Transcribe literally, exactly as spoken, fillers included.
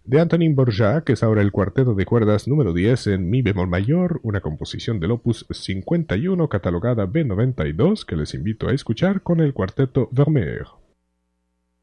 de Antonin Dvořák, que es ahora el cuarteto de cuerdas número diez en mi bemol mayor, una composición del opus cincuenta y uno catalogada B noventa y dos que les invito a escuchar con el cuarteto Vermeer.